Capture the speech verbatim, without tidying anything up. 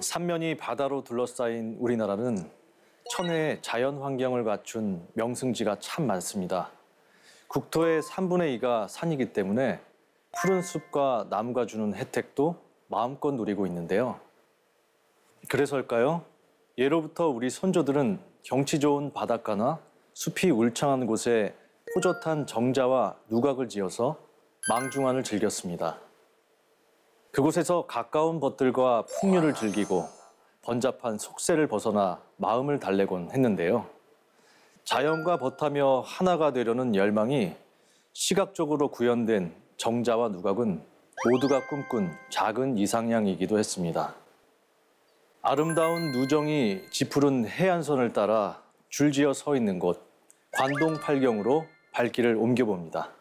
삼면이 바다로 둘러싸인 우리나라는 천혜의 자연 환경을 갖춘 명승지가 참 많습니다. 국토의 삼분의 이가 산이기 때문에 푸른 숲과 나무가 주는 혜택도 마음껏 누리고 있는데요. 그래서일까요? 예로부터 우리 선조들은 경치 좋은 바닷가나 숲이 울창한 곳에 호젓한 정자와 누각을 지어서 망중환을 즐겼습니다. 그곳에서 가까운 벗들과 풍류를 즐기고 번잡한 속세를 벗어나 마음을 달래곤 했는데요. 자연과 벗하며 하나가 되려는 열망이 시각적으로 구현된 정자와 누각은 모두가 꿈꾼 작은 이상향이기도 했습니다. 아름다운 누정이 짙푸른 해안선을 따라 줄지어 서 있는 곳 관동팔경으로 발길을 옮겨봅니다.